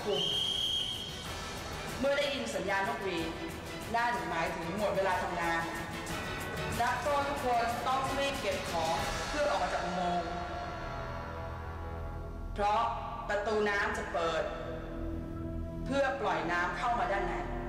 คุมเมื่อได้ยินสัญญาณนกหวีดนั่นหมายถึงหมดเวลาทำงานนักโทษทุกคนต้องรีบเก็บของเพื่อออกมาจากอุโมงค์เพราะประตูน้ำจะเปิดเพื่อปล่อยน้ำเข้ามาด้านใน